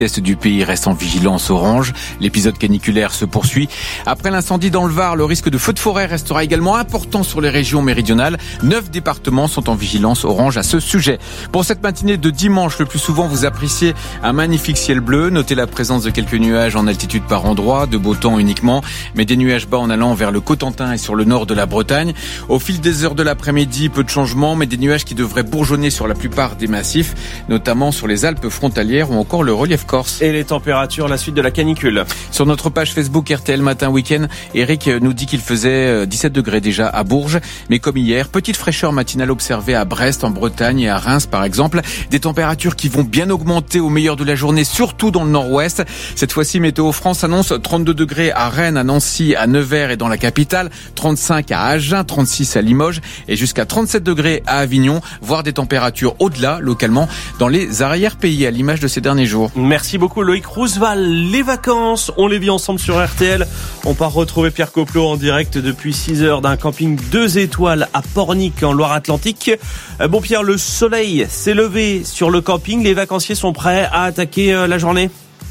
L'est du pays reste en vigilance orange. L'épisode caniculaire se poursuit. Après l'incendie dans le Var, le risque de feu de forêt restera également important sur les régions méridionales. 9 départements sont en vigilance orange à ce sujet. Pour cette matinée de dimanche, le plus souvent vous appréciez un magnifique ciel bleu. Notez la présence de quelques nuages en altitude par endroits, de beau temps uniquement, mais des nuages bas en allant vers le Cotentin et sur le nord de la Bretagne. Au fil des heures de l'après-midi, peu de changements, mais des nuages qui devraient bourgeonner sur la plupart des massifs, notamment sur les Alpes frontalières ou encore le relief corse. Et les températures, la suite de la canicule. Sur notre page Facebook RTL Matin Week-end, Eric nous dit qu'il faisait 17 degrés déjà à Bourges. Mais comme hier, petite fraîcheur matinale observée à Brest, en Bretagne et à Reims par exemple. Des températures qui vont bien augmenter au meilleur de la journée, surtout dans le nord-ouest. Cette fois-ci, Météo France annonce 32 degrés à Rennes, à Nancy, à Nevers et dans la capitale, 35 à Agen, 36 à Limoges et jusqu'à 37 degrés à Avignon, voire des températures au-delà, localement, dans les arrière-pays, à l'image de ces derniers jours. Merci beaucoup Loïc Roosevelt. Les vacances, on les vit ensemble sur RTL. On part retrouver Pierre Coplot en direct depuis 6 heures d'un camping 2 étoiles à Pornic en Loire-Atlantique. Bon Pierre, le soleil s'est levé sur le camping. Les vacanciers sont prêts à attaquer la journée?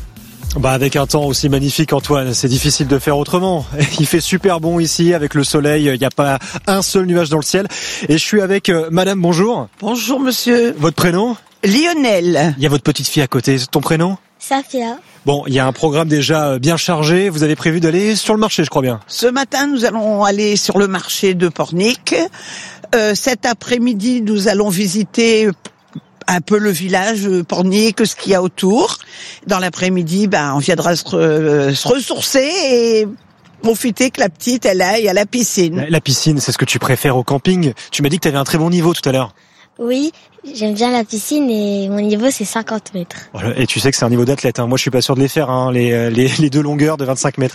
Avec un temps aussi magnifique, Antoine, c'est difficile de faire autrement. Il fait super bon ici avec le soleil, il n'y a pas un seul nuage dans le ciel. Et je suis avec madame, bonjour. Bonjour monsieur. Votre prénom? Lionel. Il y a votre petite fille à côté, ton prénom? Safia. Bon, il y a un programme déjà bien chargé, vous avez prévu d'aller sur le marché, je crois bien. Ce matin, nous allons aller sur le marché de Pornic. Cet après-midi, nous allons visiter un peu le village Pornic, ce qu'il y a autour. Dans l'après-midi, on viendra se ressourcer et profiter que la petite, elle aille à la piscine. La piscine, c'est ce que tu préfères au camping. Tu m'as dit que tu avais un très bon niveau tout à l'heure. Oui, j'aime bien la piscine et mon niveau c'est 50 mètres. Voilà, et tu sais que c'est un niveau d'athlète. Moi, je suis pas sûr de les faire, les deux longueurs de 25 mètres.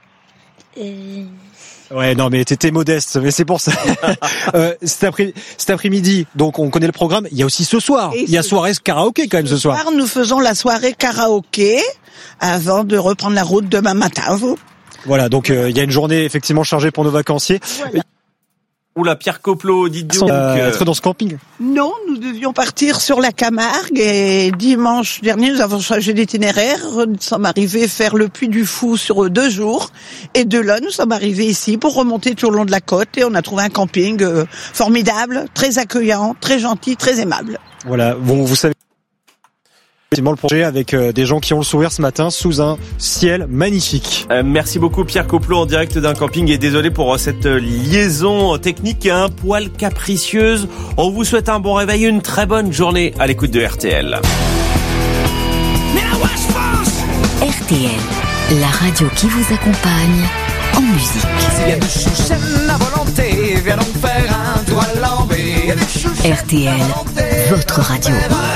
Ouais, non, mais t'es modeste, mais c'est pour ça. Cet après-midi, donc on connaît le programme. Il y a aussi ce soir. Il y a soirée karaoké quand même ce soir. Nous faisons la soirée karaoké avant de reprendre la route demain matin. Voilà, donc il y a une journée effectivement chargée pour nos vacanciers. Voilà. Oula, Pierre Coplot, dites donc. Être dans ce camping? Non, nous devions partir sur la Camargue et dimanche dernier, nous avons changé d'itinéraire. Nous sommes arrivés faire le Puy du Fou sur 2 jours. Et de là, nous sommes arrivés ici pour remonter tout le long de la côte et on a trouvé un camping formidable, très accueillant, très gentil, très aimable. Voilà, bon, vous savez le projet avec des gens qui ont le sourire ce matin sous un ciel magnifique. Merci beaucoup Pierre Coplot en direct d'un camping et désolé pour cette liaison technique un poil capricieuse. On vous souhaite un bon réveil, une très bonne journée à l'écoute de RTL. RTL, la radio qui vous accompagne en musique. S'il y a du chouchen à volonté, viens donc faire un tour à l'envers. RTL, votre radio.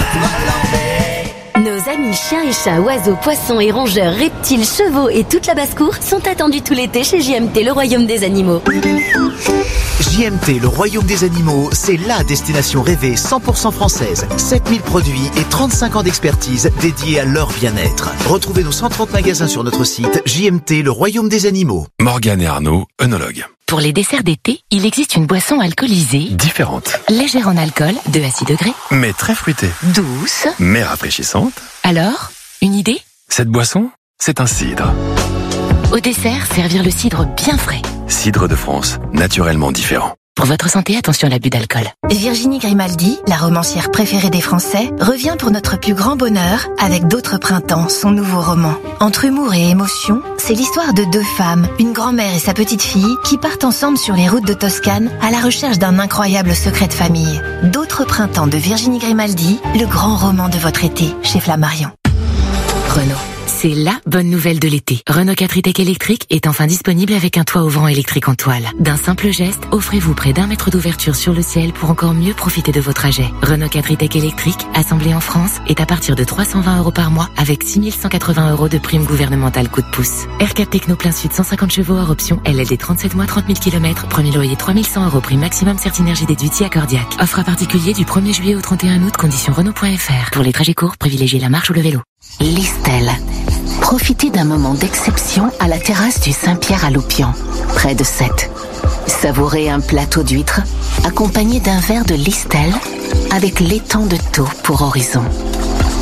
Nos amis chiens et chats, oiseaux, poissons et rongeurs, reptiles, chevaux et toute la basse-cour sont attendus tout l'été chez JMT, le royaume des animaux. JMT, le royaume des animaux, c'est la destination rêvée 100% française. 7000 produits et 35 ans d'expertise dédiés à leur bien-être. Retrouvez nos 130 magasins sur notre site JMT, le royaume des animaux. Morgane et Arnaud, œnologues. Pour les desserts d'été, il existe une boisson alcoolisée Différente. légère en alcool, 2 à 6 degrés, Mais très fruitée. douce. Mais rafraîchissante. Alors, une idée? Cette boisson, c'est un cidre. Au dessert, servir le cidre bien frais. Cidre de France, naturellement différent. Pour votre santé, attention à l'abus d'alcool. Virginie Grimaldi, la romancière préférée des Français, revient pour notre plus grand bonheur avec D'autres printemps, son nouveau roman. Entre humour et émotion, c'est l'histoire de 2 femmes, une grand-mère et sa petite-fille, qui partent ensemble sur les routes de Toscane à la recherche d'un incroyable secret de famille. D'autres printemps de Virginie Grimaldi, le grand roman de votre été, chez Flammarion. Renault. C'est la bonne nouvelle de l'été. Renault 4 e-Tech électrique est enfin disponible avec un toit ouvrant électrique en toile. D'un simple geste, offrez-vous près d'1 mètre d'ouverture sur le ciel pour encore mieux profiter de vos trajets. Renault 4 e-Tech électrique, assemblé en France, est à partir de 320 € par mois avec 6180 € de prime gouvernementale coup de pouce. R4 Techno plein sud 150 chevaux hors option, LLD 37 mois 30 000 km, premier loyer 3100 € prime maximum Certinergie déduit accordiaque. Offre à particulier du 1er juillet au 31 août, conditions Renault.fr. Pour les trajets courts, privilégiez la marche ou le vélo. Listel. Profitez d'un moment d'exception à la terrasse du Saint-Pierre à Loupian, près de Sète. Savourez un plateau d'huîtres accompagné d'un verre de Listel avec l'étang de Thau pour horizon.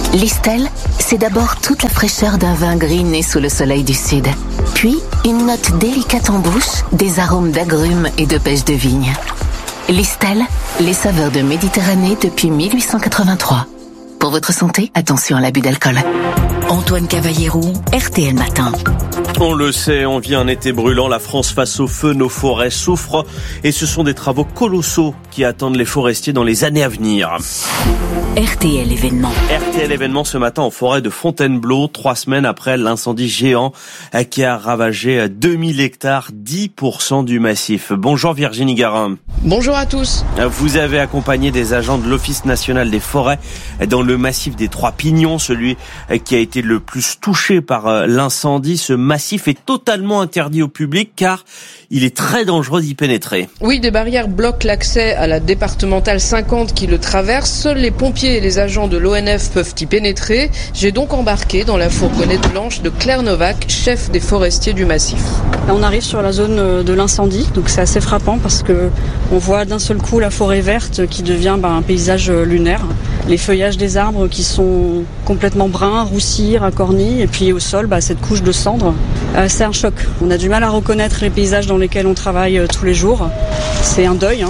Listel, c'est d'abord toute la fraîcheur d'un vin gris né sous le soleil du sud. Puis, une note délicate en bouche, des arômes d'agrumes et de pêche de vigne. Listel, les saveurs de Méditerranée depuis 1883. Pour votre santé, attention à l'abus d'alcool. Antoine Cavallero, RTL Matin. On le sait, on vit un été brûlant, la France face au feu, nos forêts souffrent et ce sont des travaux colossaux qui attendent les forestiers dans les années à venir. RTL événement. RTL événement ce matin en forêt de Fontainebleau, 3 semaines après l'incendie géant qui a ravagé 2000 hectares, 10% du massif. Bonjour Virginie Garin. Bonjour à tous. Vous avez accompagné des agents de l'Office national des forêts dans le massif des Trois Pignons, celui qui a été le plus touché par l'incendie. Ce massif est totalement interdit au public car il est très dangereux d'y pénétrer. Oui, des barrières bloquent l'accès à la départementale 50 qui le traverse. Seuls les pompiers et les agents de l'ONF peuvent y pénétrer. J'ai donc embarqué dans la fourgonnette blanche de Claire Novak, chef des forestiers du massif. Là, on arrive sur la zone de l'incendie, donc c'est assez frappant parce que on voit d'un seul coup la forêt verte qui devient un paysage lunaire. Les feuillages des arbres qui sont complètement bruns, roussis, racornis, et puis au sol, cette couche de cendres. C'est un choc. On a du mal à reconnaître les paysages dans lesquels on travaille tous les jours. C'est un deuil.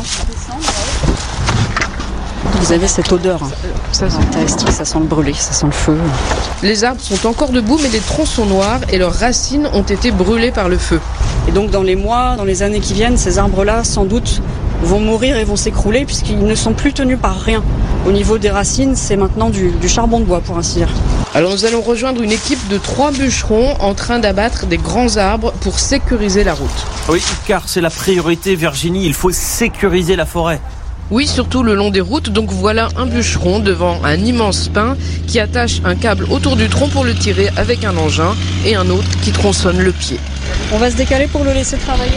Vous avez cette odeur caractéristique, ça sent le brûlé, ça sent le feu. Les arbres sont encore debout, mais les troncs sont noirs et leurs racines ont été brûlées par le feu. Et donc dans les mois, dans les années qui viennent, ces arbres-là, sans doute, vont mourir et vont s'écrouler puisqu'ils ne sont plus tenus par rien. Au niveau des racines, c'est maintenant du charbon de bois, pour ainsi dire. Alors nous allons rejoindre une équipe de 3 bûcherons en train d'abattre des grands arbres pour sécuriser la route. Oui, car c'est la priorité, Virginie, il faut sécuriser la forêt. Oui, surtout le long des routes. Donc voilà un bûcheron devant un immense pin qui attache un câble autour du tronc pour le tirer avec un engin et un autre qui tronçonne le pied. On va se décaler pour le laisser travailler.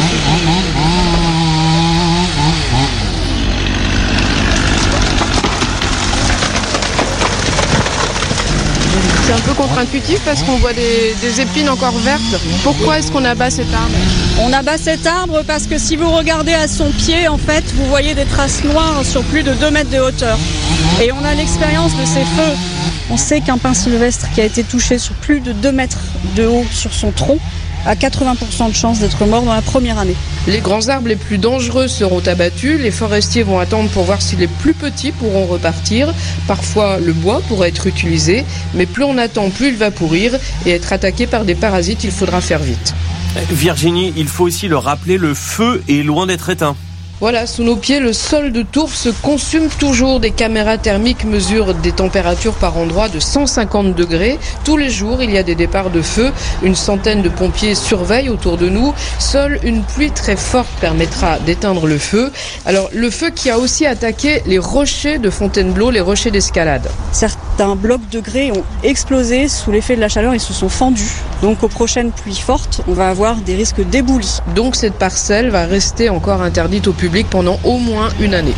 C'est un peu contre-intuitif parce qu'on voit des épines encore vertes. Pourquoi est-ce qu'on abat cet arbre ? On abat cet arbre parce que si vous regardez à son pied, en fait, vous voyez des traces noires sur plus de 2 mètres de hauteur. Et on a l'expérience de ces feux. On sait qu'un pin sylvestre qui a été touché sur plus de 2 mètres de haut sur son tronc a 80% de chance d'être mort dans la première année. Les grands arbres les plus dangereux seront abattus. Les forestiers vont attendre pour voir si les plus petits pourront repartir. Parfois, le bois pourra être utilisé, mais plus on attend, plus il va pourrir et être attaqué par des parasites. Il faudra faire vite. Virginie, il faut aussi le rappeler, le feu est loin d'être éteint. Voilà, sous nos pieds, le sol de tourbe se consume toujours. Des caméras thermiques mesurent des températures par endroit de 150 degrés. Tous les jours, il y a des départs de feu. Une centaine de pompiers surveillent autour de nous. Seule une pluie très forte permettra d'éteindre le feu. Alors, le feu qui a aussi attaqué les rochers de Fontainebleau, les rochers d'escalade. Certains blocs de grès ont explosé sous l'effet de la chaleur et se sont fendus. Donc, aux prochaines pluies fortes, on va avoir des risques d'éboulis. Donc, cette parcelle va rester encore interdite au public pendant au moins une année.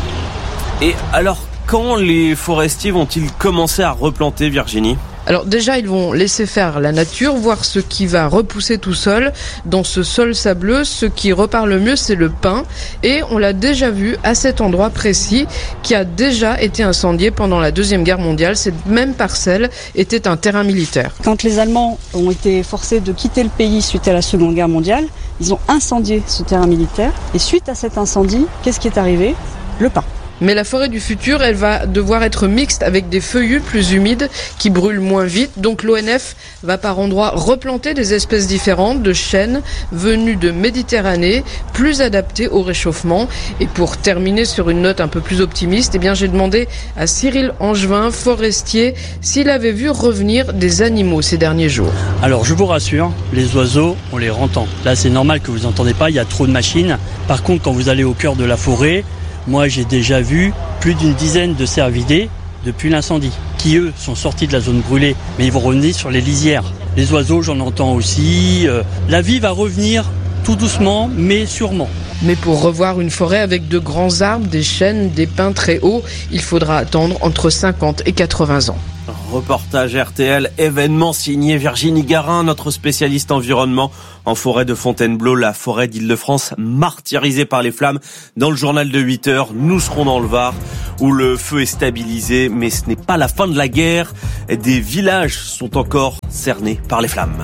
Et alors, quand les forestiers vont-ils commencer à replanter, Virginie ? Alors déjà, ils vont laisser faire la nature, voir ce qui va repousser tout seul. Dans ce sol sableux, ce qui repart le mieux, c'est le pin. Et on l'a déjà vu à cet endroit précis qui a déjà été incendié pendant la Deuxième Guerre mondiale. Cette même parcelle était un terrain militaire. Quand les Allemands ont été forcés de quitter le pays suite à la Seconde Guerre mondiale, ils ont incendié ce terrain militaire. Et suite à cet incendie, qu'est-ce qui est arrivé ? Le pin. Mais la forêt du futur, elle va devoir être mixte avec des feuillus plus humides qui brûlent moins vite. Donc l'ONF va par endroits replanter des espèces différentes de chênes venues de Méditerranée, plus adaptées au réchauffement. Et pour terminer sur une note un peu plus optimiste, j'ai demandé à Cyril Angevin, forestier, s'il avait vu revenir des animaux ces derniers jours. Alors je vous rassure, les oiseaux, on les entend. Là c'est normal que vous n'entendez pas, il y a trop de machines. Par contre, quand vous allez au cœur de la forêt, moi, j'ai déjà vu plus d'une dizaine de cervidés depuis l'incendie, qui eux sont sortis de la zone brûlée, mais ils vont revenir sur les lisières. Les oiseaux, j'en entends aussi. La vie va revenir tout doucement, mais sûrement. Mais pour revoir une forêt avec de grands arbres, des chênes, des pins très hauts, il faudra attendre entre 50 et 80 ans. Reportage RTL, événement signé Virginie Garin, notre spécialiste environnement en forêt de Fontainebleau, la forêt d'Île-de-France martyrisée par les flammes. Dans le journal de 8h, nous serons dans le Var où le feu est stabilisé, mais ce n'est pas la fin de la guerre. Des villages sont encore cernés par les flammes.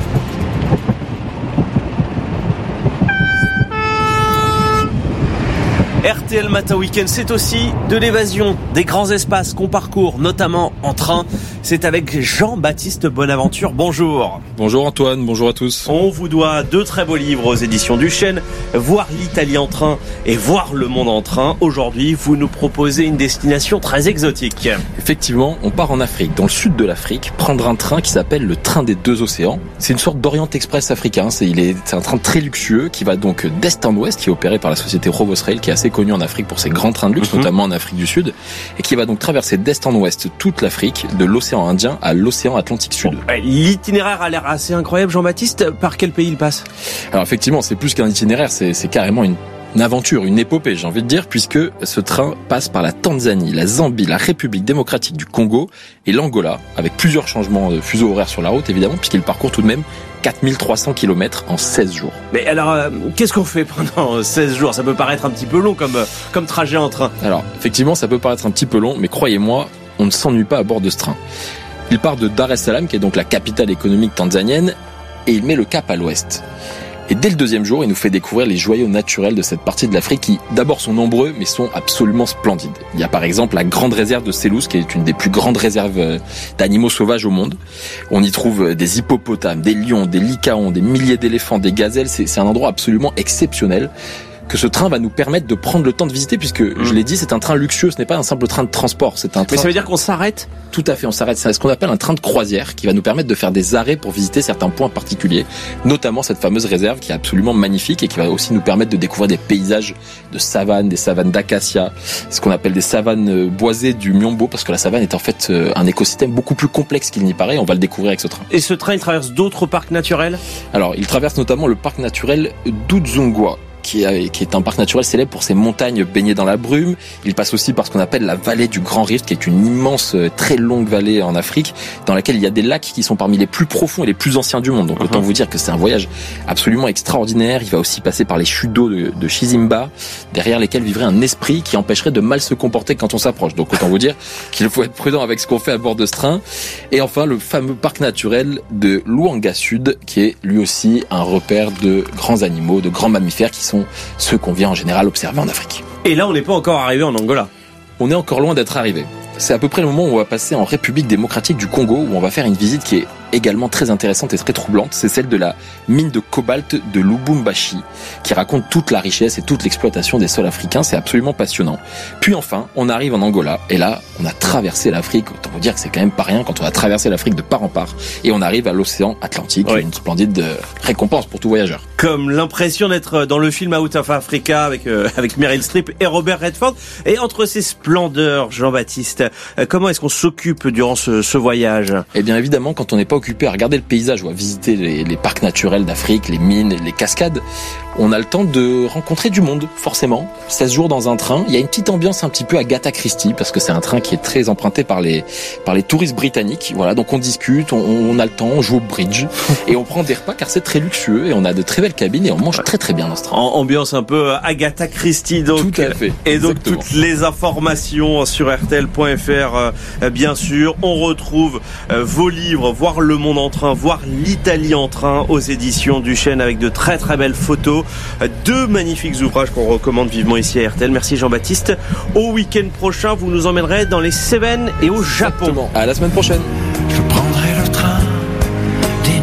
RTL Matin Week-end, c'est aussi de l'évasion, des grands espaces qu'on parcourt, notamment en train. C'est avec Jean-Baptiste Bonaventure. Bonjour. Bonjour Antoine, bonjour à tous. On vous doit 2 très beaux livres aux éditions du Chêne, Voir l'Italie en train et Voir le monde en train. Aujourd'hui, vous nous proposez une destination très exotique. Effectivement, on part en Afrique, dans le sud de l'Afrique, prendre un train qui s'appelle le train des 2 océans. C'est une sorte d'Orient Express africain. C'est un train très luxueux qui va donc d'est en ouest, qui est opéré par la société Robosrail, qui est assez connu en Afrique pour ses grands trains de luxe, notamment en Afrique du Sud, et qui va donc traverser d'est en ouest toute l'Afrique, de l'océan Indien à l'océan Atlantique Sud. L'itinéraire a l'air assez incroyable, Jean-Baptiste. Par quel pays il passe ? Alors effectivement, c'est plus qu'un itinéraire, c'est carrément une aventure, une épopée, j'ai envie de dire, puisque ce train passe par la Tanzanie, la Zambie, la République démocratique du Congo et l'Angola, avec plusieurs changements de fuseau horaire sur la route, évidemment, puisqu'il parcourt tout de même 4300 km en 16 jours. Mais alors, qu'est-ce qu'on fait pendant 16 jours ? Ça peut paraître un petit peu long comme trajet en train. Alors, effectivement, ça peut paraître un petit peu long, mais croyez-moi, on ne s'ennuie pas à bord de ce train. Il part de Dar es Salaam, qui est donc la capitale économique tanzanienne, et il met le cap à l'ouest. Et dès le 2e jour, il nous fait découvrir les joyaux naturels de cette partie de l'Afrique qui, d'abord, sont nombreux, mais sont absolument splendides. Il y a par exemple la grande réserve de Selous, qui est une des plus grandes réserves d'animaux sauvages au monde. On y trouve des hippopotames, des lions, des lycaons, des milliers d'éléphants, des gazelles. C'est un endroit absolument exceptionnel que ce train va nous permettre de prendre le temps de visiter, puisque, je l'ai dit, c'est un train luxueux, ce n'est pas un simple train de transport, c'est un train... Mais ça veut dire qu'on s'arrête ? Tout à fait, on s'arrête. C'est ce qu'on appelle un train de croisière qui va nous permettre de faire des arrêts pour visiter certains points particuliers, notamment cette fameuse réserve qui est absolument magnifique et qui va aussi nous permettre de découvrir des paysages de savane, des savanes d'acacia, ce qu'on appelle des savanes boisées du Miombo, parce que la savane est en fait un écosystème beaucoup plus complexe qu'il n'y paraît, on va le découvrir avec ce train. Et ce train, il traverse d'autres parcs naturels ? Alors, il traverse notamment le parc naturel d'Udzungwa, qui est un parc naturel célèbre pour ses montagnes baignées dans la brume. Il passe aussi par ce qu'on appelle la vallée du Grand Rift, qui est une immense, très longue vallée en Afrique, dans laquelle il y a des lacs qui sont parmi les plus profonds et les plus anciens du monde. Donc autant vous dire que c'est un voyage absolument extraordinaire. Il va aussi passer par les chutes d'eau de Chizimba, derrière lesquelles vivrait un esprit qui empêcherait de mal se comporter quand on s'approche. Donc autant vous dire qu'il faut être prudent avec ce qu'on fait à bord de ce train. Et enfin, le fameux parc naturel de Luanga Sud, qui est lui aussi un repère de grands animaux, de grands mammifères qui sont ceux qu'on vient en général observer en Afrique. Et là, on n'est pas encore arrivé en Angola. On est encore loin d'être arrivé. C'est à peu près le moment où on va passer en République démocratique du Congo, où on va faire une visite qui est également très intéressante et très troublante. C'est celle de la mine de cobalt de Lubumbashi, qui raconte toute la richesse et toute l'exploitation des sols africains. C'est absolument passionnant. Puis enfin, on arrive en Angola, et là, on a traversé l'Afrique. Autant vous dire que c'est quand même pas rien quand on a traversé l'Afrique de part en part, et on arrive à l'océan Atlantique, une splendide récompense pour tout voyageur. Comme l'impression d'être dans le film Out of Africa avec Meryl Streep et Robert Redford. Et entre ces splendeurs, Jean-Baptiste, comment est-ce qu'on s'occupe durant ce voyage ? Eh bien évidemment, quand on n'est pas occupé à regarder le paysage ou à visiter les parcs naturels d'Afrique, les mines, les cascades, on a le temps de rencontrer du monde, forcément. 16 jours dans un train. Il y a une petite ambiance un petit peu Agatha Christie, parce que c'est un train qui est très emprunté par les touristes britanniques. Voilà, donc on discute, on a le temps, on joue au bridge, et on prend des repas car c'est très luxueux, et on a de très belles cabines, et on mange très très bien dans ce train. Ambiance un peu Agatha Christie, donc. Tout à fait. Et donc toutes les informations sur rtl.fr, bien sûr. On retrouve vos livres, Voir le monde en train, Voir l'Italie en train, aux éditions du Chêne, avec de très très belles photos. 2 magnifiques ouvrages qu'on recommande vivement ici à RTL. Merci Jean-Baptiste. Au week-end prochain, vous nous emmènerez dans les Cévennes et au Japon. Exactement. À la semaine prochaine. Je prendrai le train des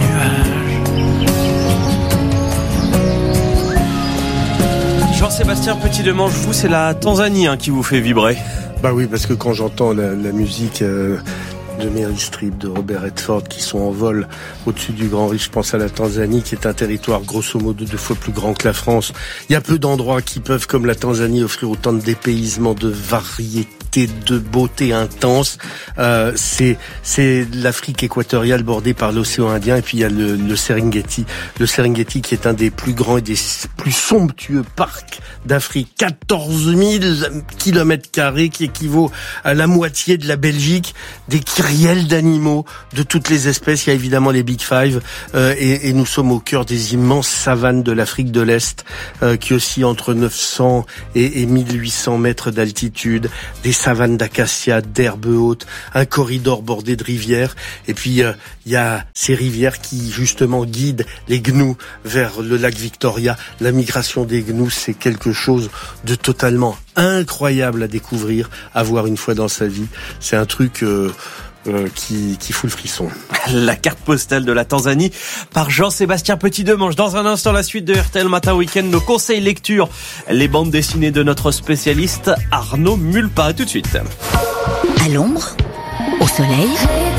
nuages. Jean-Sébastien Petit-Demange, vous, c'est la Tanzanie qui vous fait vibrer. Bah oui, parce que quand j'entends la musique de Meryl Streep, de Robert Redford, qui sont en vol au-dessus du Grand Rift, je pense à la Tanzanie, qui est un territoire grosso modo 2 fois plus grand que la France. Il y a peu d'endroits qui peuvent, comme la Tanzanie, offrir autant de dépaysement, de variété, de beauté intense. C'est l'Afrique équatoriale bordée par l'océan Indien, et puis il y a le Serengeti. Le Serengeti qui est un des plus grands et des plus somptueux parcs d'Afrique. 14 000 kilomètres carrés, qui équivaut à la moitié de la Belgique. Des pluriel d'animaux de toutes les espèces. Il y a évidemment les Big Five et nous sommes au cœur des immenses savanes de l'Afrique de l'Est qui oscillent entre 900 et 1800 mètres d'altitude, des savanes d'acacias, d'herbes hautes, un corridor bordé de rivières, et puis il y a ces rivières qui justement guident les gnous vers le lac Victoria. La migration des gnous, c'est quelque chose de totalement incroyable à découvrir, à voir une fois dans sa vie. C'est un truc qui fout le frisson. La carte postale de la Tanzanie par Jean-Sébastien Petit-Demange. Dans un instant, la suite de RTL Matin Week-end, nos conseils lecture, les bandes dessinées de notre spécialiste Arnaud Mulpa. À tout de suite. À l'ombre, au soleil,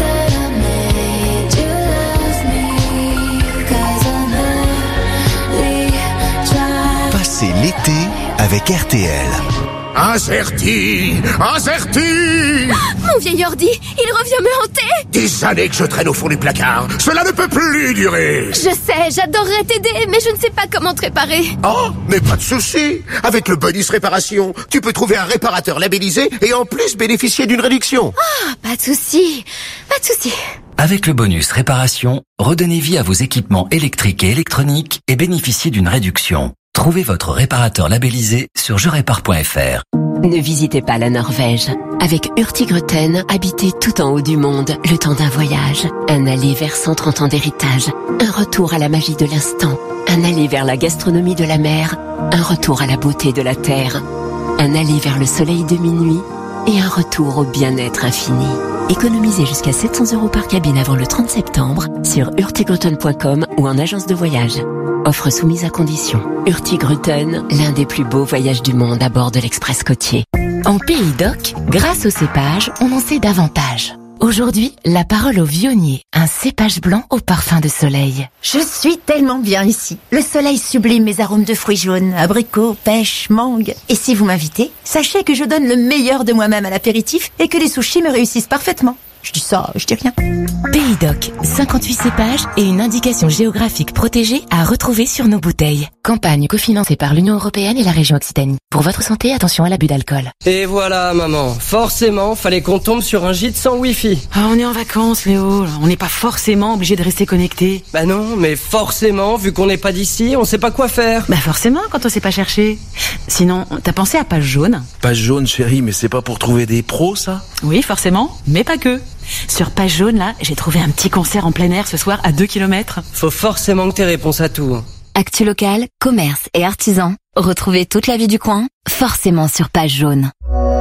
Passez l'été avec RTL. Incerti. Mon vieil ordi, il revient me hanter. Des années que je traîne au fond du placard. Cela ne peut plus durer. Je sais, j'adorerais t'aider, mais je ne sais pas comment te réparer. Oh, mais pas de souci. Avec le bonus réparation, tu peux trouver un réparateur labellisé et en plus bénéficier d'une réduction. Ah, pas de souci. Avec le bonus réparation, redonnez vie à vos équipements électriques et électroniques et bénéficiez d'une réduction. Trouvez votre réparateur labellisé sur jerépare.fr. Ne visitez pas la Norvège. Avec Hurtigruten, habitez tout en haut du monde, le temps d'un voyage. Un aller vers 130 ans d'héritage. Un retour à la magie de l'instant. Un aller vers la gastronomie de la mer. Un retour à la beauté de la terre. Un aller vers le soleil de minuit. Et un retour au bien-être infini. Économisez jusqu'à 700 € par cabine avant le 30 septembre sur hurtigruten.com ou en agence de voyage. Offre soumise à condition. Hurtigruten, l'un des plus beaux voyages du monde à bord de l'Express côtier. en Pays d'Oc, grâce au cépage, on en sait davantage. Aujourd'hui, la parole au vionnier, un cépage blanc au parfum de soleil. Je suis tellement bien ici. Le soleil sublime mes arômes de fruits jaunes, abricots, pêche, mangue. Et si vous m'invitez, sachez que je donne le meilleur de moi-même à l'apéritif et que les sushis me réussissent parfaitement. Je dis ça, je dis rien. Pays d'Oc, 58 cépages et une indication géographique protégée à retrouver sur nos bouteilles. Campagne cofinancée par l'Union Européenne et la région Occitanie. Pour votre santé, attention à l'abus d'alcool. Et voilà, maman. Forcément, fallait qu'on tombe sur un gîte sans Wi-Fi. Ah, on est en vacances, Léo. On n'est pas forcément obligé de rester connecté. Bah non, mais forcément, vu qu'on n'est pas d'ici, on sait pas quoi faire. Bah forcément, quand on sait pas chercher. Sinon, t'as pensé à Page Jaune? Page Jaune, chérie, mais c'est pas pour trouver des pros, ça? Oui, forcément, mais pas que. Sur Page Jaune, là, j'ai trouvé un petit concert en plein air ce soir à 2 km. Faut forcément que t'aies réponse à tout. Actu local, commerce et artisans. Retrouvez toute la vie du coin, forcément sur Page Jaune.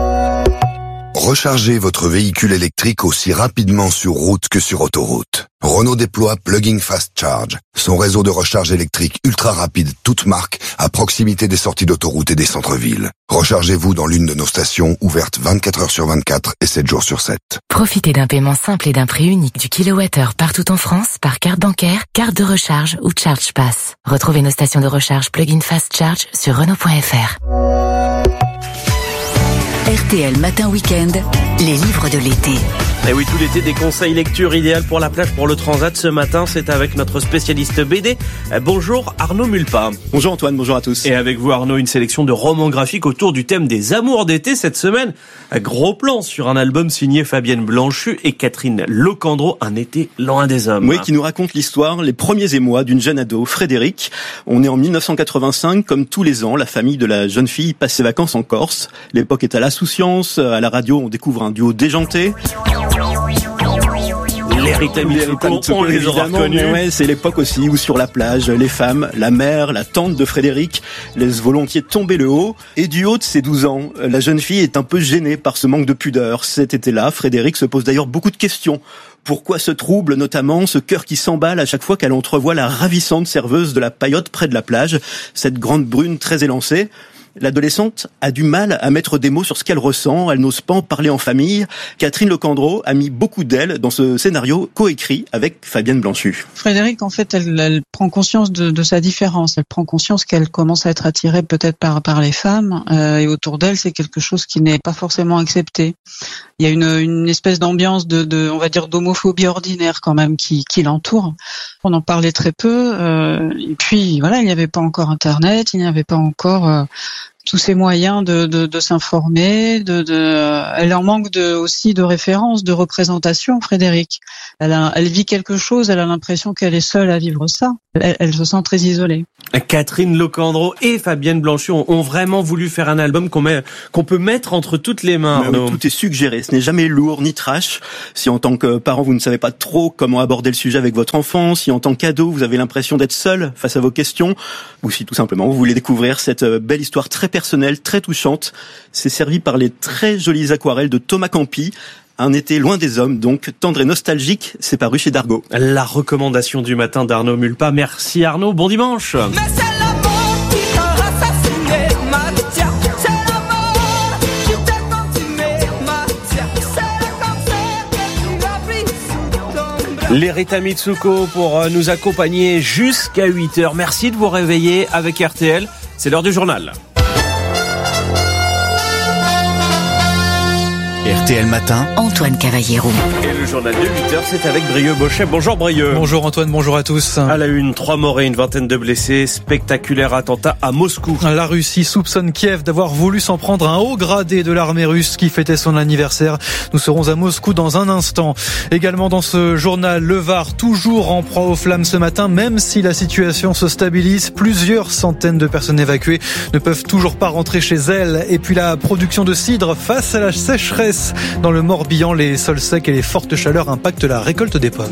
Rechargez votre véhicule électrique aussi rapidement sur route que sur autoroute. Renault déploie Plug-in Fast Charge, son réseau de recharge électrique ultra rapide, toute marque, à proximité des sorties d'autoroute et des centres-villes. Rechargez-vous dans l'une de nos stations, ouvertes 24 heures sur 24 et 7 jours sur 7. Profitez d'un paiement simple et d'un prix unique du kilowattheure partout en France par carte bancaire, carte de recharge ou Charge Pass. Retrouvez nos stations de recharge Plug-in Fast Charge sur Renault.fr. RTL Matin Week-end, les livres de l'été. Et oui, tout l'été, des conseils lecture idéal pour la plage, pour le transat. Ce matin, c'est avec notre spécialiste BD. Bonjour Arnaud Mulpa. Bonjour Antoine, bonjour à tous. Et avec vous Arnaud, une sélection de romans graphiques autour du thème des amours d'été cette semaine. Un gros plan sur un album signé Fabienne Blanchu et Catherine Lecandreau, Un été loin des hommes. Oui, qui nous raconte l'histoire, les premiers émois d'une jeune ado, Frédéric. On est en 1985, comme tous les ans, la famille de la jeune fille passe ses vacances en Corse. L'époque est à l'insouciance, à la radio on découvre un duo déjanté. Les Rita Mitsuko, on les aura reconnus. Ouais, c'est l'époque aussi où sur la plage, les femmes, la mère, la tante de Frédéric laissent volontiers tomber le haut. Et du haut de ses 12 ans, la jeune fille est un peu gênée par ce manque de pudeur. Cet été-là, Frédéric se pose d'ailleurs beaucoup de questions. Pourquoi ce trouble, notamment ce cœur qui s'emballe à chaque fois qu'elle entrevoit la ravissante serveuse de la Paillote près de la plage, cette grande brune très élancée? L'adolescente a du mal à mettre des mots sur ce qu'elle ressent, elle n'ose pas en parler en famille. Catherine Lecandreau a mis beaucoup d'elle dans ce scénario coécrit avec Fabienne Blanchu. Frédéric, en fait, elle prend conscience de sa différence, elle prend conscience qu'elle commence à être attirée peut-être par les femmes, et autour d'elle, c'est quelque chose qui n'est pas forcément accepté. Il y a une espèce d'ambiance on va dire, d'homophobie ordinaire quand même qui l'entoure. On en parlait très peu, et puis voilà, il n'y avait pas encore Internet, il n'y avait pas encore tous ces moyens de s'informer, elle en manque aussi de références, de représentation, Frédéric. Elle vit quelque chose, elle a l'impression qu'elle est seule à vivre ça. Elle se sent très isolée. Catherine Locandro et Fabienne Blanchot ont vraiment voulu faire un album qu'on peut mettre entre toutes les mains. Oui, tout est suggéré, ce n'est jamais lourd ni trash. Si en tant que parent vous ne savez pas trop comment aborder le sujet avec votre enfant, si en tant qu'ado vous avez l'impression d'être seul face à vos questions, ou si tout simplement vous voulez découvrir cette belle histoire très personnelle, très touchante, c'est servi par les très jolies aquarelles de Thomas Campi. Un été loin des hommes, donc tendre et nostalgique, c'est paru chez Dargaud. La recommandation du matin d'Arnaud Mulpa. Merci Arnaud, bon dimanche. Les Rita Mitsuko pour nous accompagner jusqu'à 8h. Merci de vous réveiller avec RTL. C'est l'heure du journal. RTL Matin, Antoine Cavallero. Et le journal de 8h, c'est avec Brieux Bochet. Bonjour Brieux. Bonjour Antoine, bonjour à tous. À la une, 3 morts et une vingtaine de blessés. Spectaculaire attentat à Moscou. La Russie soupçonne Kiev d'avoir voulu s'en prendre à un haut gradé de l'armée russe qui fêtait son anniversaire. Nous serons à Moscou dans un instant. Également dans ce journal, le Var toujours en proie aux flammes ce matin, même si la situation se stabilise. Plusieurs centaines de personnes évacuées ne peuvent toujours pas rentrer chez elles. Et puis la production de cidre face à la sécheresse. Dans le Morbihan, les sols secs et les fortes chaleurs impactent la récolte des pommes.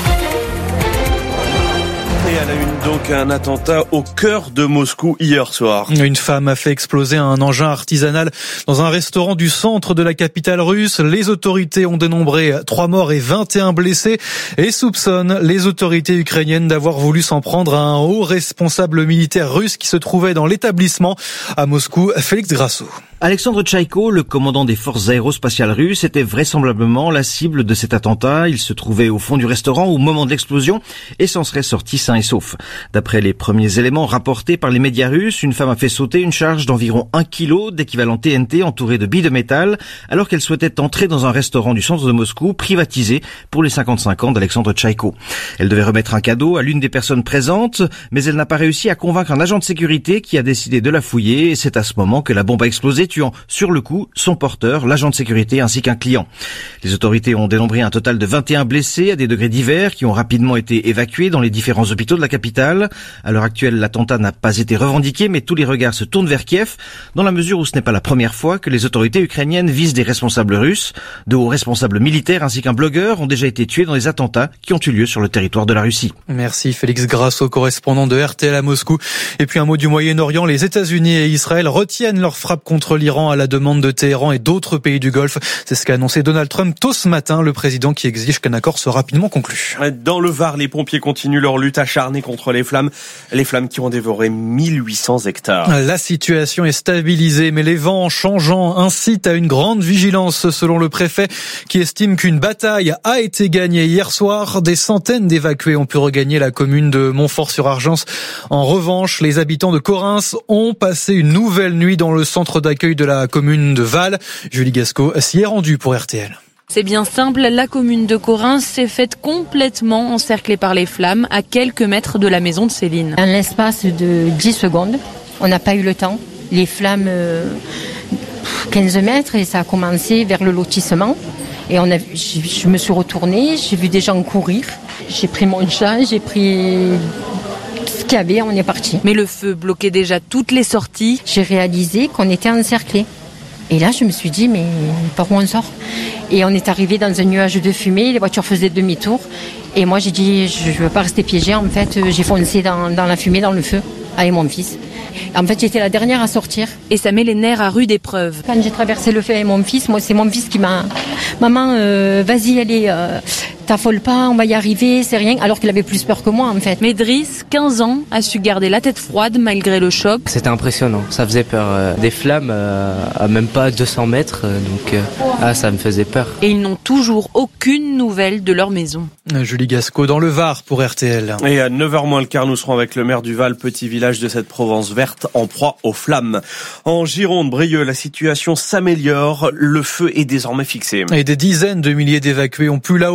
Et à la une, donc, un attentat au cœur de Moscou hier soir. Une femme a fait exploser un engin artisanal dans un restaurant du centre de la capitale russe. Les autorités ont dénombré 3 morts et 21 blessés et soupçonnent les autorités ukrainiennes d'avoir voulu s'en prendre à un haut responsable militaire russe qui se trouvait dans l'établissement à Moscou. Félix Grasso. Alexandre Tchaïko, le commandant des forces aérospatiales russes, était vraisemblablement la cible de cet attentat. Il se trouvait au fond du restaurant au moment de l'explosion et s'en serait sorti sain et sauf. D'après les premiers éléments rapportés par les médias russes, une femme a fait sauter une charge d'environ 1 kg d'équivalent TNT entourée de billes de métal alors qu'elle souhaitait entrer dans un restaurant du centre de Moscou privatisé pour les 55 ans d'Alexandre Tchaïko. Elle devait remettre un cadeau à l'une des personnes présentes, mais elle n'a pas réussi à convaincre un agent de sécurité qui a décidé de la fouiller et c'est à ce moment que la bombe a explosé, tuant sur le coup son porteur, l'agent de sécurité ainsi qu'un client. Les autorités ont dénombré un total de 21 blessés à des degrés divers qui ont rapidement été évacués dans les différents hôpitaux de la capitale. À l'heure actuelle, l'attentat n'a pas été revendiqué, mais tous les regards se tournent vers Kiev, dans la mesure où ce n'est pas la première fois que les autorités ukrainiennes visent des responsables russes. De hauts responsables militaires ainsi qu'un blogueur ont déjà été tués dans des attentats qui ont eu lieu sur le territoire de la Russie. Merci Félix Grasso, correspondant de RTL à Moscou. Et puis un mot du Moyen-Orient, les États-Unis et Israël retiennent leur frappe contre l'Iran à la demande de Téhéran et d'autres pays du Golfe. C'est ce qu'a annoncé Donald Trump tôt ce matin, le président qui exige qu'un accord soit rapidement conclu. Dans le Var, les pompiers continuent leur lutte acharnée contre les flammes qui ont dévoré 1800 hectares. La situation est stabilisée, mais les vents changeants incitent à une grande vigilance selon le préfet qui estime qu'une bataille a été gagnée hier soir. Des centaines d'évacués ont pu regagner la commune de Montfort-sur-Argence. En revanche, les habitants de Correns ont passé une nouvelle nuit dans le centre d'accueil de la commune de Val. Julie Gasco s'y est rendue pour RTL. C'est bien simple, la commune de Correns s'est faite complètement encerclée par les flammes à quelques mètres de la maison de Céline. En l'espace de 10 secondes, on n'a pas eu le temps. Les flammes, 15 mètres et ça a commencé vers le lotissement. Et je me suis retournée, j'ai vu des gens courir. J'ai pris mon chat, j'ai pris ce qu'il y avait, on est parti. Mais le feu bloquait déjà toutes les sorties. J'ai réalisé qu'on était encerclés. Et là, je me suis dit, mais par où on sort ? Et on est arrivé dans un nuage de fumée, les voitures faisaient demi-tour. Et moi, j'ai dit, je ne veux pas rester piégée. En fait, j'ai foncé dans la fumée, dans le feu, avec mon fils. En fait, j'étais la dernière à sortir. Et ça met les nerfs à rude épreuve. Quand j'ai traversé le feu avec mon fils, moi, c'est mon fils qui m'a... Maman, vas-y, allez... T'affole pas, on va y arriver, c'est rien, alors qu'il avait plus peur que moi en fait. Mais Driss, 15 ans, a su garder la tête froide malgré le choc. C'était impressionnant, ça faisait peur. Des flammes à même pas 200 mètres, donc ça me faisait peur. Et ils n'ont toujours aucune nouvelle de leur maison. Julie Gasco dans le Var pour RTL. Et à 9h moins le quart, nous serons avec le maire du Val, petit village de cette Provence verte en proie aux flammes. En Gironde, Brieux, la situation s'améliore, le feu est désormais fixé. Et des dizaines de milliers d'évacués ont pu là aussi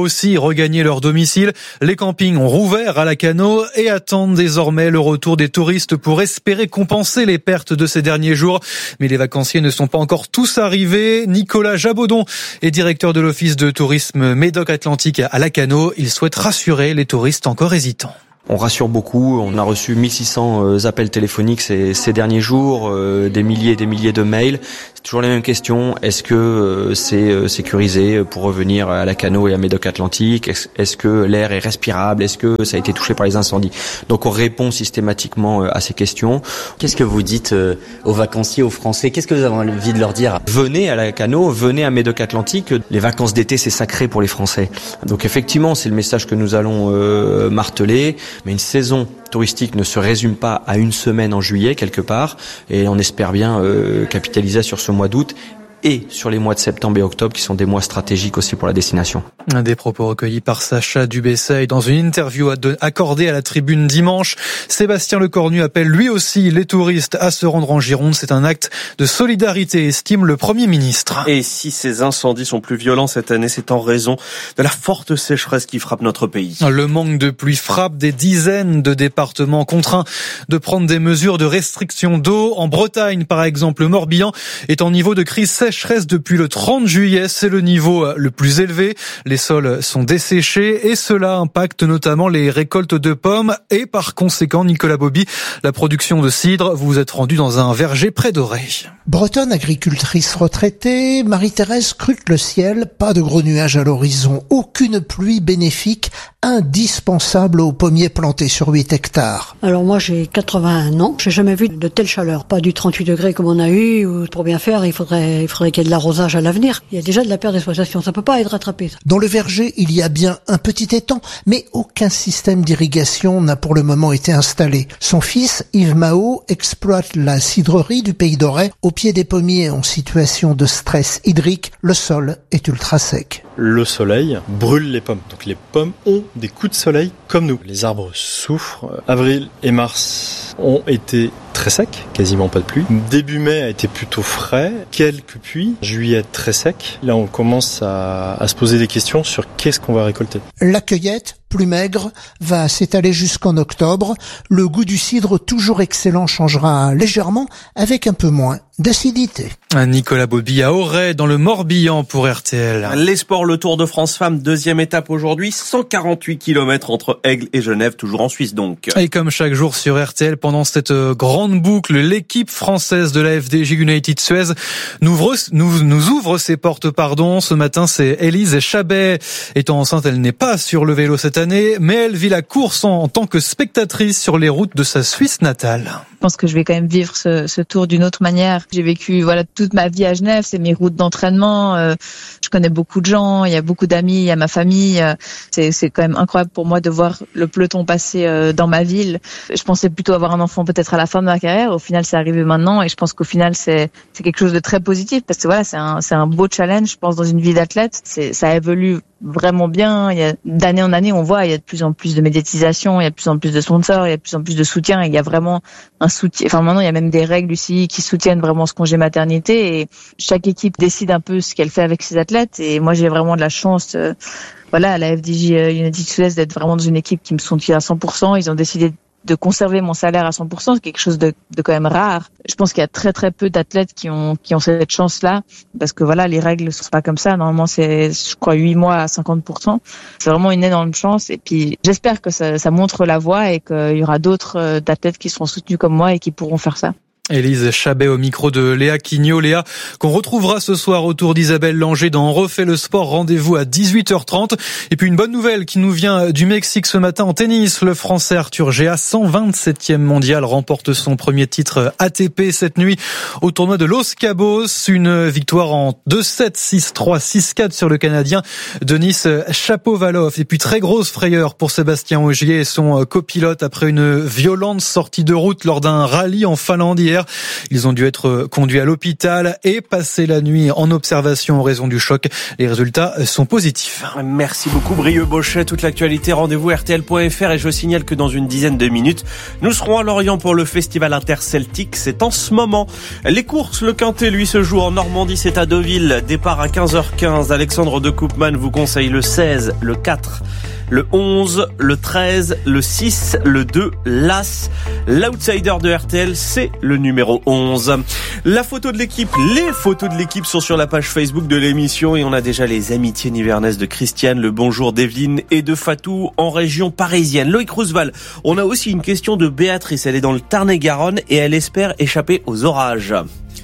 regagner leur domicile. Les campings ont rouvert à Lacanau et attendent désormais le retour des touristes pour espérer compenser les pertes de ces derniers jours. Mais les vacanciers ne sont pas encore tous arrivés. Nicolas Jabaudon est directeur de l'office de tourisme Médoc-Atlantique à Lacanau. Il souhaite rassurer les touristes encore hésitants. On rassure beaucoup, on a reçu 1600 appels téléphoniques ces derniers jours, des milliers et des milliers de mails. C'est toujours les mêmes questions. Est-ce que c'est sécurisé pour revenir à Lacanau et à Médoc-Atlantique ? Est-ce que l'air est respirable ? Est-ce que ça a été touché par les incendies ? Donc on répond systématiquement à ces questions. Qu'est-ce que vous dites aux vacanciers, aux Français ? Qu'est-ce que vous avez envie de leur dire ? Venez à Lacanau, venez à Médoc-Atlantique. Les vacances d'été, c'est sacré pour les Français. Donc effectivement, c'est le message que nous allons marteler. Mais une saison touristique ne se résume pas à une semaine en juillet quelque part, et on espère bien capitaliser sur ce mois d'août et sur les mois de septembre et octobre qui sont des mois stratégiques aussi pour la destination. Des propos recueillis par Sacha Dubessay dans une interview accordée à la Tribune dimanche. Sébastien Lecornu appelle lui aussi les touristes à se rendre en Gironde. C'est un acte de solidarité, estime le Premier ministre. Et si ces incendies sont plus violents cette année, c'est en raison de la forte sécheresse qui frappe notre pays. Le manque de pluie frappe des dizaines de départements contraints de prendre des mesures de restriction d'eau. En Bretagne, par exemple, le Morbihan est en niveau de crise sécheresse depuis le 30 juillet. C'est le niveau le plus élevé. Les sols sont desséchés et cela impacte notamment les récoltes de pommes et par conséquent, Nicolas Bobby, la production de cidre. Vous vous êtes rendu dans un verger près d'Auray. Bretonne, agricultrice retraitée, Marie-Thérèse scrute le ciel. Pas de gros nuages à l'horizon. Aucune pluie bénéfique, indispensable aux pommiers plantés sur 8 hectares. Alors moi j'ai 81 ans. J'ai jamais vu de telle chaleur. Pas du 38 degrés comme on a eu. Ou pour bien faire, il faudrait qu'il y ait de l'arrosage à l'avenir. Il y a déjà de la perte d'exploitation. Ça peut pas être rattrapé. Ça. Dans le verger, il y a bien un petit étang, mais aucun système d'irrigation n'a pour le moment été installé. Son fils, Yves Mao, exploite la cidrerie du Pays d'Auray. Au pied des pommiers en situation de stress hydrique, le sol est ultra sec. Le soleil brûle les pommes. Donc les pommes ont des coups de soleil comme nous. Les arbres souffrent. Avril et mars ont été très secs, quasiment pas de pluie. Début mai a été plutôt frais, quelques pluies. Juillet très sec. Là on commence à se poser des questions sur qu'est-ce qu'on va récolter. La cueillette, plus maigre, va s'étaler jusqu'en octobre. Le goût du cidre, toujours excellent, changera légèrement avec un peu moins d'acidité. Nicolas Bobby à Auray dans le Morbihan pour RTL. Les sports, le Tour de France Femmes, deuxième étape aujourd'hui, 148 km entre Aigle et Genève, toujours en Suisse donc. Et comme chaque jour sur RTL, pendant cette grande boucle, l'équipe française de la FDJ United Suez nous ouvre ses portes. Ce matin, c'est Élise Chabet. Étant enceinte, elle n'est pas sur le vélo cette année, mais elle vit la course en tant que spectatrice sur les routes de sa Suisse natale. Je pense que je vais quand même vivre ce tour d'une autre manière. J'ai vécu toute ma vie à Genève, c'est mes routes d'entraînement. Je connais beaucoup de gens, il y a beaucoup d'amis, il y a ma famille. C'est quand même incroyable pour moi de voir le peloton passer dans ma ville. Je pensais plutôt avoir un enfant peut-être à la fin de ma carrière. Au final, c'est arrivé maintenant et je pense qu'au final, c'est quelque chose de très positif parce que c'est un beau challenge, je pense, dans une vie d'athlète. Ça évolue vraiment bien. D'année en année, on voit, il y a de plus en plus de médiatisation, il y a de plus en plus de sponsors, il y a de plus en plus de soutien et il y a vraiment un soutien. Enfin, maintenant, il y a même des règles aussi qui soutiennent vraiment ce congé maternité et chaque équipe décide un peu ce qu'elle fait avec ses athlètes et moi, j'ai vraiment de la chance, à la FDJ United Suez d'être vraiment dans une équipe qui me soutient à 100%. Ils ont décidé de conserver mon salaire à 100%, c'est quelque chose de quand même rare. Je pense qu'il y a très très peu d'athlètes qui ont cette chance-là, parce que les règles sont pas comme ça. Normalement, c'est, je crois, 8 mois à 50%. C'est vraiment une énorme chance. Et puis, j'espère que ça montre la voie et qu'il y aura d'autres athlètes qui seront soutenus comme moi et qui pourront faire ça. Élise Chabet au micro de Léa Quignot. Léa, qu'on retrouvera ce soir autour d'Isabelle Langer dans On refait le sport. Rendez-vous à 18h30. Et puis une bonne nouvelle qui nous vient du Mexique ce matin en tennis. Le Français Arthur Géa, 127e mondial, remporte son premier titre ATP cette nuit au tournoi de Los Cabos. Une victoire en 2-7, 6-3, 6-4 sur le Canadien Denis Shapovalov. Et puis très grosse frayeur pour Sébastien Ogier et son copilote après une violente sortie de route lors d'un rallye en Finlande hier. hier. Ils ont dû être conduits à l'hôpital et passer la nuit en observation en raison du choc. Les résultats sont positifs. Merci beaucoup Brieux Bochet. Toute l'actualité, rendez-vous RTL.fr et je signale que dans une dizaine de minutes, nous serons à Lorient pour le festival interceltique. C'est en ce moment. Les courses, le Quintet, lui, se joue en Normandie. C'est à Deauville. Départ à 15h15. Alexandre de Koopman vous conseille le 16, le 4, le 11, le 13, le 6, le 2, l'As. L'outsider de RTL, c'est le numéro 11. La photo de l'équipe, les photos de l'équipe sont sur la page Facebook de l'émission et on a déjà les amitiés nivernaises de Christiane, le bonjour d'Evelyne et de Fatou en région parisienne. Loïc Roosevelt, on a aussi une question de Béatrice, elle est dans le Tarn-et-Garonne et elle espère échapper aux orages.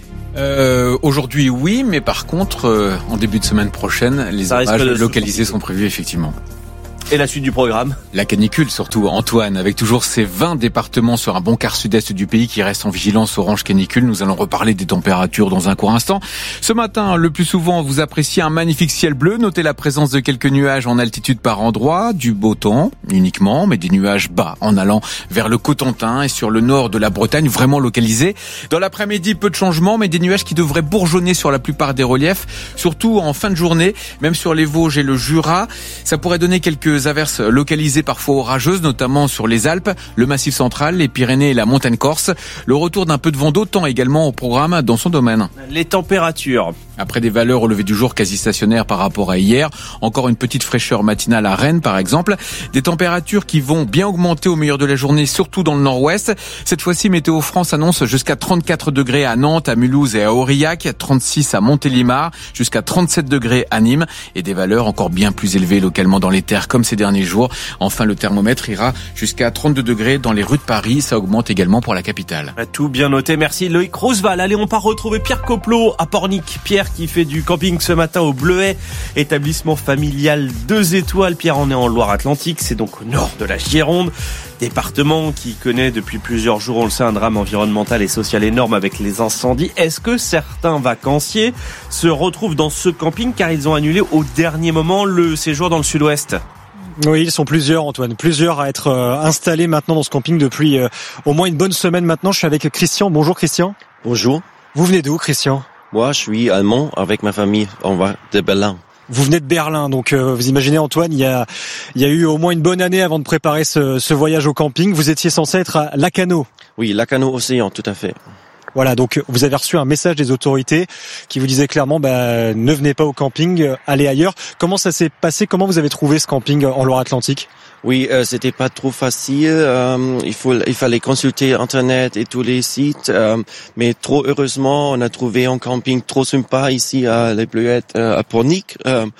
Aujourd'hui oui, mais par contre en début de semaine prochaine les orages localisés sont prévus effectivement. Et la suite du programme? La canicule surtout, Antoine, avec toujours ces 20 départements sur un bon quart sud-est du pays qui restent en vigilance orange canicule. Nous allons reparler des températures dans un court instant. Ce matin, le plus souvent, vous appréciez un magnifique ciel bleu. Notez la présence de quelques nuages en altitude par endroit, du beau temps uniquement, mais des nuages bas en allant vers le Cotentin et sur le nord de la Bretagne, vraiment localisés. Dans l'après-midi, peu de changements, mais des nuages qui devraient bourgeonner sur la plupart des reliefs, surtout en fin de journée, même sur les Vosges et le Jura. Ça pourrait donner quelques averses localisées parfois orageuses, notamment sur les Alpes, le Massif central, les Pyrénées et la montagne corse. Le retour d'un peu de vent d'eau tend également au programme dans son domaine. Les températures. Après des valeurs au lever du jour quasi stationnaires par rapport à hier, encore une petite fraîcheur matinale à Rennes par exemple. Des températures qui vont bien augmenter au milieu de la journée, surtout dans le nord-ouest. Cette fois-ci, Météo France annonce jusqu'à 34 degrés à Nantes, à Mulhouse et à Aurillac, 36 à Montélimar, jusqu'à 37 degrés à Nîmes et des valeurs encore bien plus élevées localement dans les terres comme ces derniers jours. Enfin, le thermomètre ira jusqu'à 32 degrés dans les rues de Paris. Ça augmente également pour la capitale. Tout bien noté. Merci Loïc Roosevelt. Allez, on part retrouver Pierre Coplot à Pornic. Pierre qui fait du camping ce matin au Bleuet, établissement familial 2 étoiles. Pierre, on est en Loire-Atlantique. C'est donc au nord de la Gironde. Département qui connaît depuis plusieurs jours, on le sait, un drame environnemental et social énorme avec les incendies. Est-ce que certains vacanciers se retrouvent dans ce camping car ils ont annulé au dernier moment le séjour dans le sud-ouest ? Oui, ils sont plusieurs, Antoine. Plusieurs à être installés maintenant dans ce camping depuis au moins une bonne semaine maintenant. Je suis avec Christian. Bonjour Christian. Bonjour. Vous venez d'où, Christian ? Moi, je suis allemand avec ma famille. On va de Berlin. Vous venez de Berlin, donc vous imaginez, Antoine, il y a eu au moins une bonne année avant de préparer ce voyage au camping. Vous étiez censé être à Lacanau. Oui, Lacanau-Océan, tout à fait. Voilà, donc vous avez reçu un message des autorités qui vous disait clairement ne venez pas au camping, allez ailleurs. Comment ça s'est passé ? Comment vous avez trouvé ce camping en Loire-Atlantique ? Oui, c'était pas trop facile. Il fallait consulter Internet et tous les sites, mais trop heureusement, on a trouvé un camping trop sympa ici à Les Bleuettes, à Pornic,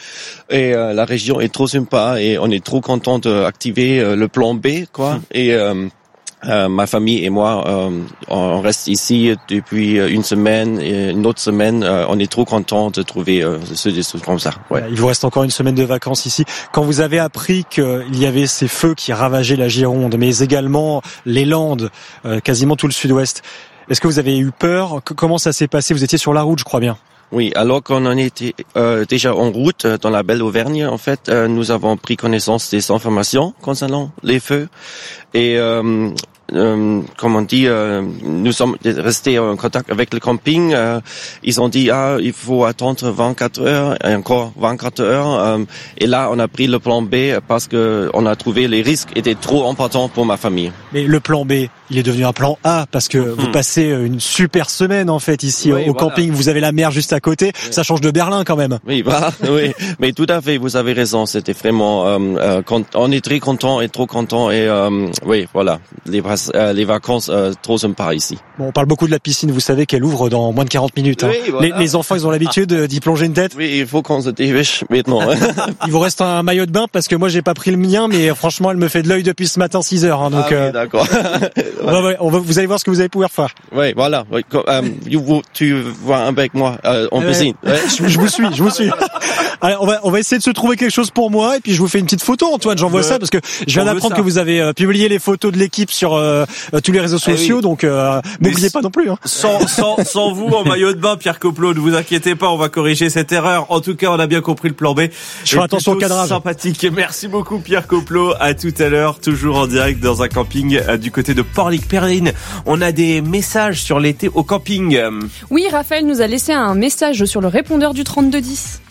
et la région est trop sympa et on est trop content d'activer le plan B, quoi. Et ma famille et moi, on reste ici depuis une semaine et une autre semaine. On est trop contents de trouver des choses comme ça. Ouais. Il vous reste encore une semaine de vacances ici. Quand vous avez appris qu'il y avait ces feux qui ravageaient la Gironde, mais également les Landes, quasiment tout le sud-ouest, est-ce que vous avez eu peur ? Comment ça s'est passé ? Vous étiez sur la route, je crois bien. Oui, alors qu'on en était déjà en route dans la belle Auvergne, en fait, nous avons pris connaissance des informations concernant les feux et comme on dit, nous sommes restés en contact avec le camping. Ils ont dit il faut attendre 24 heures et encore 24 heures. Et là, on a pris le plan B parce que on a trouvé les risques étaient trop importants pour ma famille. Mais le plan B, il est devenu un plan A parce que vous passez une super semaine en fait ici au camping. Vous avez la mer juste à côté. Ça change de Berlin quand même. Oui, oui. Mais tout à fait, vous avez raison. C'était vraiment, on est très content et trop content et oui, voilà. Les vacances trop sympas ici. Bon, on parle beaucoup de la piscine, vous savez qu'elle ouvre dans moins de 40 minutes. Hein. Oui, voilà. Les enfants, ils ont l'habitude d'y plonger une tête. Oui, il faut qu'on se dépêche maintenant. Il vous reste un maillot de bain parce que moi j'ai pas pris le mien, mais franchement elle me fait de l'œil depuis ce matin 6 heures. Hein, donc, oui, d'accord. Vous allez voir ce que vous allez pouvoir faire. Oui, voilà. Tu vois avec moi en piscine. Je vous suis. Allez, on va essayer de se trouver quelque chose pour moi et puis je vous fais une petite photo, Antoine. J'envoie ça parce que je viens d'apprendre que vous avez publié les photos de l'équipe sur tous les réseaux sociaux, donc n'oubliez pas non plus. Hein. Sans vous en maillot de bain, Pierre Coplot, ne vous inquiétez pas, on va corriger cette erreur. En tout cas, on a bien compris le plan B. Je ferai attention au cadrage. Sympathique. Merci beaucoup Pierre Coplot. À tout à l'heure, toujours en direct dans un camping du côté de Pornic-Perrine. On a des messages sur l'été au camping. Oui, Raphaël nous a laissé un message sur le répondeur du 3210.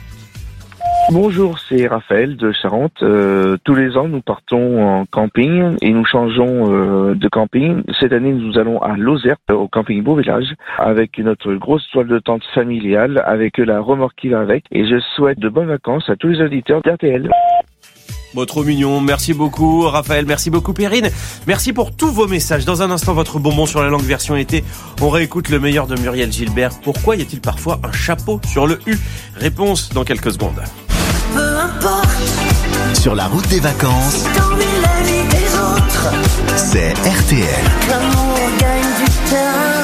Bonjour, c'est Raphaël de Charente. Tous les ans, nous partons en camping et nous changeons de camping. Cette année, nous allons à Lozère, au camping Beau Village, avec notre grosse toile de tente familiale, avec la remorque qui va avec. Et je souhaite de bonnes vacances à tous les auditeurs d'RTL. Bon, trop mignon. Merci beaucoup, Raphaël. Merci beaucoup, Perrine. Merci pour tous vos messages. Dans un instant, votre bonbon sur la langue version été. On réécoute le meilleur de Muriel Gilbert. Pourquoi y a-t-il parfois un chapeau sur le U? Réponse dans quelques secondes. Peu importe. Sur la route des vacances. Dans la vie des autres. C'est RTL. L'amour gagne du terrain.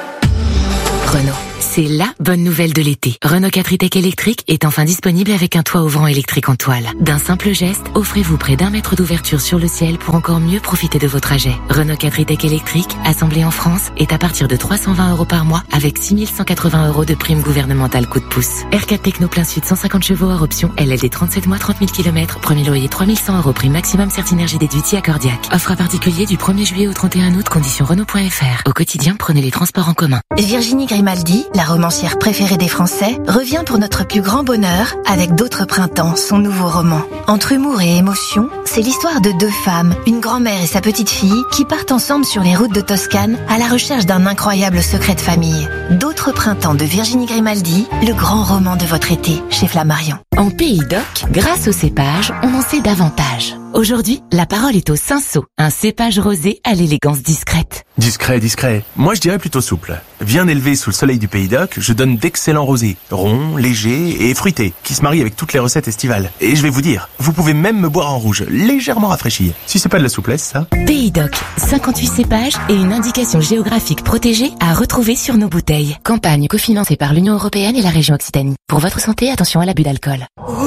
Renault. C'est la bonne nouvelle de l'été. Renault 4 e-Tech électrique est enfin disponible avec un toit ouvrant électrique en toile. D'un simple geste, offrez-vous près d'1 mètre d'ouverture sur le ciel pour encore mieux profiter de vos trajets. Renault 4 e-Tech électrique, assemblé en France, est à partir de 320 € par mois avec 6 180 € de prime gouvernementale coup de pouce. R4 Techno plein sud 150 chevaux hors option, LLD 37 mois 30 000 km, premier loyer 3100 € prime maximum Certinergie déduite accordiaque. Offre à particulier du 1er juillet au 31 août, conditions Renault.fr. Au quotidien, prenez les transports en commun. Virginie Grimaldi, la romancière préférée des Français, revient pour notre plus grand bonheur avec D'autres printemps, son nouveau roman. Entre humour et émotion, c'est l'histoire de 2 femmes, une grand-mère et sa petite-fille, qui partent ensemble sur les routes de Toscane à la recherche d'un incroyable secret de famille. D'autres printemps de Virginie Grimaldi, le grand roman de votre été, chez Flammarion. En Pays d'Oc, grâce au cépage, on en sait davantage. Aujourd'hui, la parole est au Cinsault, un cépage rosé à l'élégance discrète. Discret. Moi, je dirais plutôt souple. Bien élevé sous le soleil du Pays d'Oc, je donne d'excellents rosés, ronds, légers et fruités, qui se marient avec toutes les recettes estivales. Et je vais vous dire, vous pouvez même me boire en rouge, légèrement rafraîchi. Si c'est pas de la souplesse, ça. Pays d'Oc, 58 cépages et une indication géographique protégée à retrouver sur nos bouteilles. Campagne cofinancée par l'Union européenne et la région Occitanie. Pour votre santé, attention à l'abus d'alcool.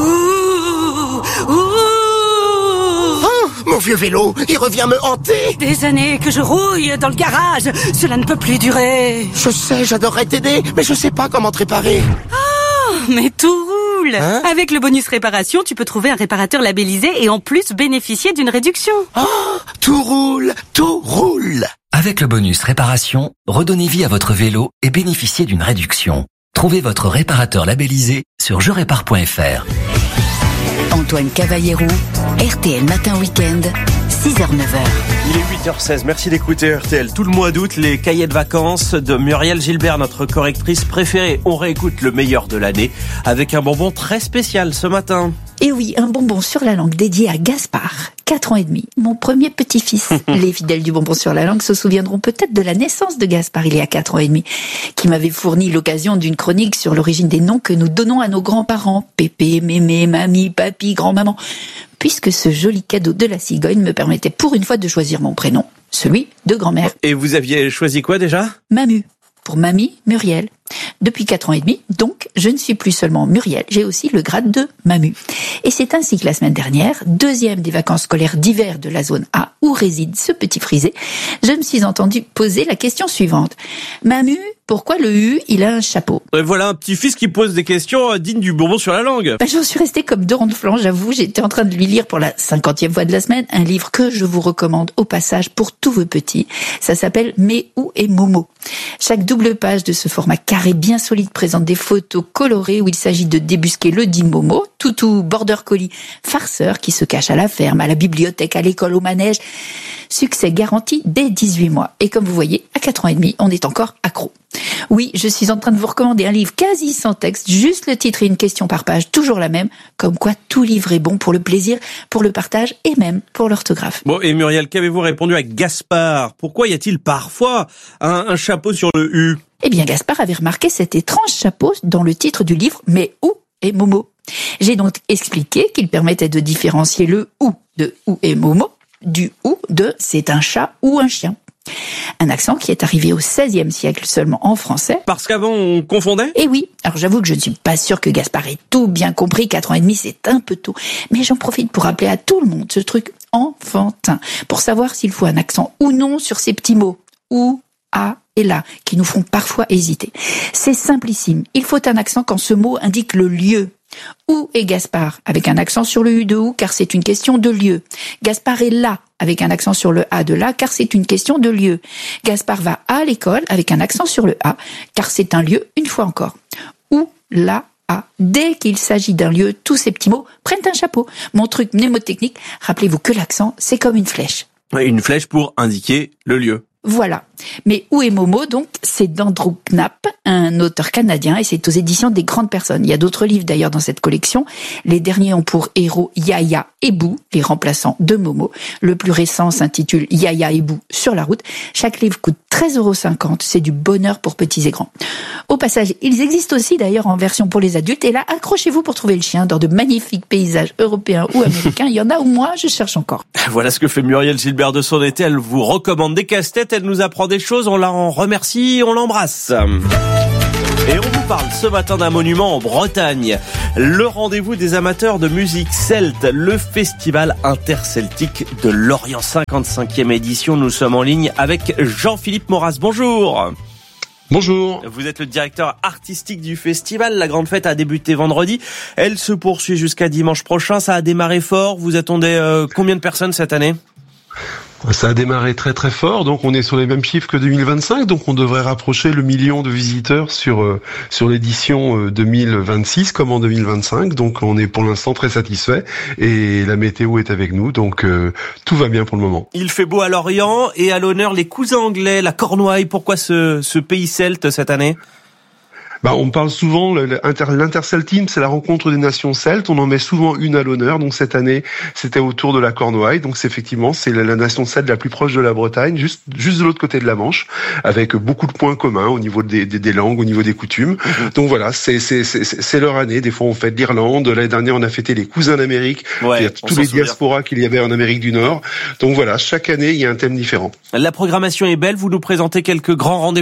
Mon vieux vélo, il revient me hanter. Des années que je rouille dans le garage, cela ne peut plus durer. Je sais, j'adorerais t'aider, mais je sais pas comment te réparer. Oh, mais tout roule. Avec le bonus réparation, tu peux trouver un réparateur labellisé et en plus bénéficier d'une réduction. Oh, tout roule. Avec le bonus réparation, redonnez vie à votre vélo et bénéficiez d'une réduction. Trouvez votre réparateur labellisé sur jerépare.fr. Antoine Cavallero, RTL Matin Week-end, 6h-9h. Il est 8h16, merci d'écouter RTL. Tout le mois d'août, les cahiers de vacances de Muriel Gilbert, notre correctrice préférée. On réécoute le meilleur de l'année avec un bonbon très spécial ce matin. Et oui, un bonbon sur la langue dédié à Gaspard, 4 ans et demi, mon premier petit-fils. Les fidèles du bonbon sur la langue se souviendront peut-être de la naissance de Gaspard il y a 4 ans et demi, qui m'avait fourni l'occasion d'une chronique sur l'origine des noms que nous donnons à nos grands-parents, pépé, mémé, mamie, papy, grand-maman, puisque ce joli cadeau de la cigogne me permettait pour une fois de choisir mon prénom, celui de grand-mère. Et vous aviez choisi quoi déjà ? Mamu. Pour mamie, Muriel. Depuis 4 ans et demi, donc, je ne suis plus seulement Muriel, j'ai aussi le grade de Mamu. Et c'est ainsi que la semaine dernière, 2e des vacances scolaires d'hiver de la zone A, où réside ce petit frisé, je me suis entendu poser la question suivante. Mamu, pourquoi le U, il a un chapeau ? Voilà un petit-fils qui pose des questions dignes du bonbon sur la langue. J'en suis restée comme 2 ronds de flanc, j'avoue, j'étais en train de lui lire pour la 50e fois de la semaine, un livre que je vous recommande au passage pour tous vos petits. Ça s'appelle Mais où est Momo ? Chaque double page de ce format carré bien solide présente des photos colorées où il s'agit de débusquer le dit Momo, toutou, border collie, farceur qui se cache à la ferme, à la bibliothèque, à l'école, au manège. Succès garanti dès 18 mois. Et comme vous voyez, à 4 ans et demi, on est encore accro. Oui, je suis en train de vous recommander un livre quasi sans texte, juste le titre et une question par page, toujours la même, comme quoi tout livre est bon pour le plaisir, pour le partage et même pour l'orthographe. Bon, et Muriel, qu'avez-vous répondu à Gaspard ? Pourquoi y a-t-il parfois un chapeau sur le U ? Eh bien, Gaspard avait remarqué cet étrange chapeau dans le titre du livre « Mais où est Momo ?» J'ai donc expliqué qu'il permettait de différencier le « ou » de « où est Momo » du « ou » de « c'est un chat ou un chien ». Un accent qui est arrivé au XVIe siècle seulement en français. Parce qu'avant, on confondait ? Eh oui. Alors j'avoue que je ne suis pas sûre que Gaspard ait tout bien compris. 4 ans et demi, c'est un peu tôt. Mais j'en profite pour rappeler à tout le monde ce truc enfantin pour savoir s'il faut un accent ou non sur ces petits mots ou, a et là qui nous font parfois hésiter. C'est simplissime. Il faut un accent quand ce mot indique le lieu. Où est Gaspard avec un accent sur le U de où car c'est une question de lieu. Gaspard est là avec un accent sur le A de là car c'est une question de lieu. Gaspard va à l'école avec un accent sur le A car c'est un lieu une fois encore. Où, là, à. Dès qu'il s'agit d'un lieu, tous ces petits mots prennent un chapeau. Mon truc mnémotechnique, rappelez-vous que l'accent c'est comme une flèche. Une flèche pour indiquer le lieu. Voilà. Mais Où est Momo, donc, c'est d'Andrew Knapp, un auteur canadien, et c'est aux éditions des Grandes Personnes. Il y a d'autres livres d'ailleurs dans cette collection. Les derniers ont pour héros Yaya et Bou, les remplaçants de Momo. Le plus récent s'intitule Yaya et Bou sur la route. Chaque livre coûte 13,50 €. C'est du bonheur pour petits et grands. Au passage, ils existent aussi d'ailleurs en version pour les adultes. Et là, accrochez-vous pour trouver le chien dans de magnifiques paysages européens ou américains. Il y en a où moi, je cherche encore. Voilà ce que fait Muriel Gilbert de son été. Elle vous recommande des casse-têtes. Elle nous apprend des choses. On la en remercie. On l'embrasse. Et on vous parle ce matin d'un monument en Bretagne. Le rendez-vous des amateurs de musique celte, le festival interceltique de Lorient, 55e édition. Nous sommes en ligne avec Jean-Philippe Maurras. Bonjour. Bonjour. Vous êtes le directeur artistique du festival. La grande fête a débuté vendredi. Elle se poursuit jusqu'à dimanche prochain. Ça a démarré fort. Vous attendez combien de personnes cette année ? Ça a démarré très très fort, donc on est sur les mêmes chiffres que 2025, donc on devrait rapprocher le million de visiteurs sur l'édition 2026 comme en 2025, donc on est pour l'instant très satisfait et la météo est avec nous, donc tout va bien pour le moment. Il fait beau à Lorient et à l'honneur les cousins anglais, la Cornouaille. Pourquoi ce pays celte cette année ? On parle souvent, l'Interceltisme, c'est la rencontre des nations celtes, on en met souvent une à l'honneur, donc cette année, c'était autour de la Cornouaille, donc c'est la nation celte la plus proche de la Bretagne, juste de l'autre côté de la Manche, avec beaucoup de points communs au niveau des langues, au niveau des coutumes. Donc voilà, c'est leur année, des fois on fête l'Irlande, l'année dernière on a fêté les cousins d'Amérique, il y a tous les diasporas qu'il y avait en Amérique du Nord, donc voilà, chaque année il y a un thème différent. La programmation est belle, vous nous présentez quelques grands rendez-vous ?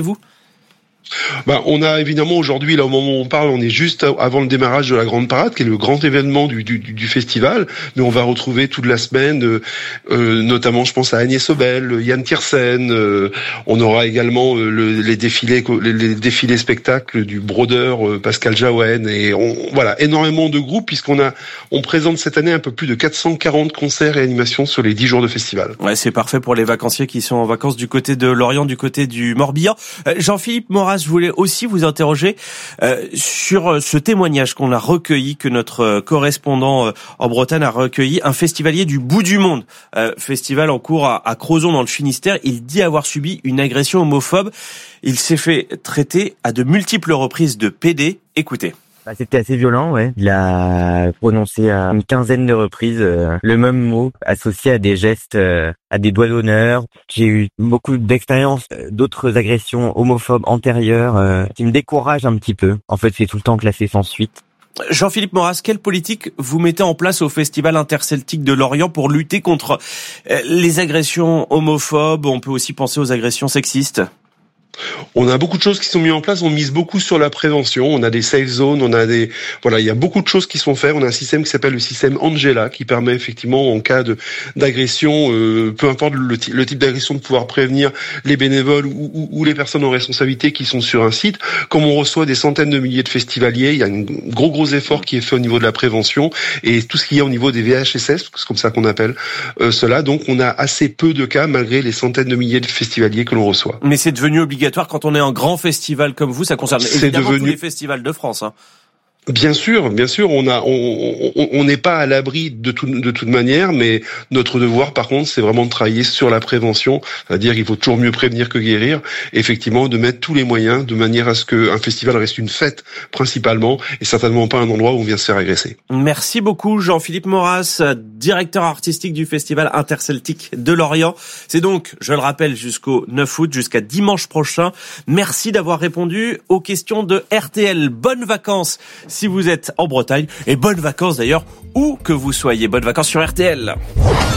On a évidemment aujourd'hui, là au moment où on parle, on est juste avant le démarrage de la Grande Parade, qui est le grand événement du festival. Mais on va retrouver toute la semaine, notamment je pense à Agnès Obel, Yann Tiersen. On aura également les défilés spectacles du brodeur Pascal Jaouen. Et voilà, énormément de groupes puisqu'on présente cette année un peu plus de 440 concerts et animations sur les 10 jours de festival. Ouais, c'est parfait pour les vacanciers qui sont en vacances du côté de Lorient, du côté du Morbihan. Jean-Philippe Maurras, je voulais aussi vous interroger sur ce témoignage qu'on a recueilli, que notre correspondant en Bretagne a recueilli, un festivalier du bout du monde, festival en cours à Crozon dans le Finistère. Il dit avoir subi une agression homophobe. Il s'est fait traiter à de multiples reprises de PD. Écoutez. C'était assez violent, ouais. Il a prononcé à une quinzaine de reprises le même mot associé à des gestes, à des doigts d'honneur. J'ai eu beaucoup d'expériences, d'autres agressions homophobes antérieures qui me découragent un petit peu. En fait, c'est tout le temps classé sans suite. Jean-Philippe Maurras, quelle politique vous mettez en place au Festival interceltique de Lorient pour lutter contre les agressions homophobes ? On peut aussi penser aux agressions sexistes. On a beaucoup de choses qui sont mises en place, on mise beaucoup sur la prévention, on a des safe zones, il y a beaucoup de choses qui sont faites. On a un système qui s'appelle le système Angela qui permet effectivement en cas d'agression, peu importe le type d'agression, de pouvoir prévenir les bénévoles ou les personnes en responsabilité qui sont sur un site. Comme on reçoit des centaines de milliers de festivaliers, il y a un gros effort qui est fait au niveau de la prévention et tout ce qu'il y a au niveau des VHSS, c'est comme ça qu'on appelle cela. Donc on a assez peu de cas malgré les centaines de milliers de festivaliers que l'on reçoit. Mais c'est devenu obligatoire quand on est un grand festival comme vous, ça concerne évidemment tous les festivals de France. Bien sûr, on n'est pas à l'abri de toute manière, mais notre devoir, par contre, c'est vraiment de travailler sur la prévention, c'est-à-dire qu'il faut toujours mieux prévenir que guérir, et effectivement de mettre tous les moyens de manière à ce qu'un festival reste une fête principalement, et certainement pas un endroit où on vient se faire agresser. Merci beaucoup Jean-Philippe Maurras, directeur artistique du Festival interceltique de Lorient. C'est donc, je le rappelle, jusqu'au 9 août, jusqu'à dimanche prochain. Merci d'avoir répondu aux questions de RTL. Bonnes vacances si vous êtes en Bretagne, et bonnes vacances d'ailleurs où que vous soyez. Bonnes vacances sur RTL.